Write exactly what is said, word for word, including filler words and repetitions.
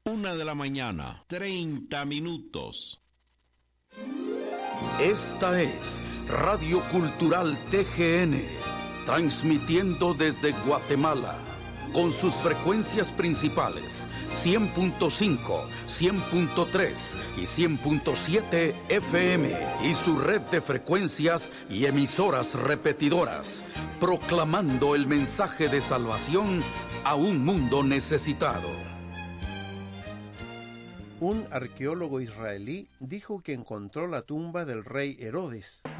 Una de la mañana, treinta minutos. Esta es Radio Cultural T G N, transmitiendo desde Guatemala, con sus frecuencias principales, cien punto cinco, cien punto tres y cien punto siete F M, y su red de frecuencias y emisoras repetidoras, proclamando el mensaje de salvación a un mundo necesitado. Un arqueólogo israelí dijo que encontró la tumba del rey Herodes.